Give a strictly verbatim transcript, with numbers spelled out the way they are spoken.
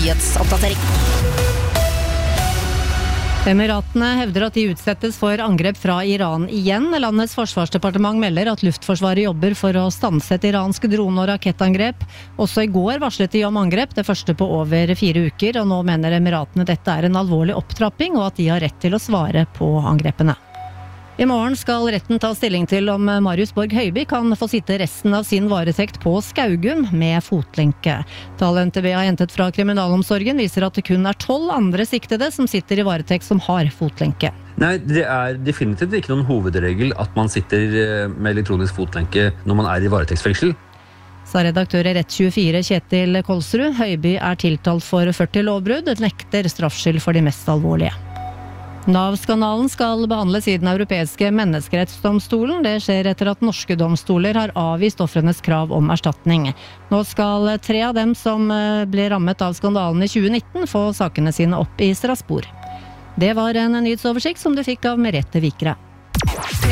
nyhetsoppdatering. Emiratene hevder at de utsettes for angrep fra Iran igjen. Landets forsvarsdepartement melder at luftforsvaret jobber for å stanse et iransk drone- og rakettangrep. Også i går varslet de om angrep, det første på over fire uker, og nå mener Emiratene dette er en alvorlig opptrapping, og at de har rett til å svare på angrepene. I morgen skal retten ta stilling til om Marius Borg Høiby kan få sitte resten av sin varetekt på Skaugum med fotlenke. Tall N T B har hentet fra kriminalomsorgen viser at det kun er tolv andre siktede som sitter i varetekt som har fotlenke. Nei, det er definitivt ikke noen hovedregel at man sitter med elektronisk fotlenke når man er i varetektsfengsel. Sa redaktør i Rett tjuefire Kjetil Kolsrud. Høiby er tiltalt for førti lovbrudd, nekter straffskyld for de mest alvorlige. Nav-skandalen skal behandles i den europeiske menneskerettsdomstolen. Det skjer etter at norske domstoler har avvist ofrenes krav om erstatning. Nå skal tre av dem som ble rammet av skandalen i tjue nitten få sakene sine opp i Strasbourg. Det var en nyhetsoversikt som du fikk av Merete Vikre.